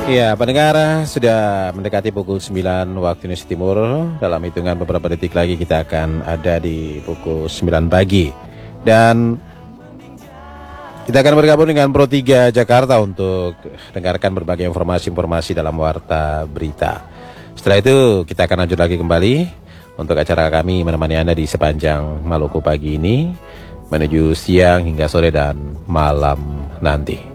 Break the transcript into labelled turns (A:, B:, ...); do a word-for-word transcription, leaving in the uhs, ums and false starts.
A: Iya, pendengar, sudah mendekati pukul sembilan waktu Indonesia Timur. Dalam hitungan beberapa detik lagi kita akan ada di pukul sembilan pagi. Dan kita akan bergabung dengan Pro tiga Jakarta untuk dengarkan berbagai informasi-informasi dalam Warta Berita. Setelah itu kita akan lanjut lagi kembali untuk acara kami menemani Anda di sepanjang Maluku pagi ini menuju siang hingga sore dan malam nanti.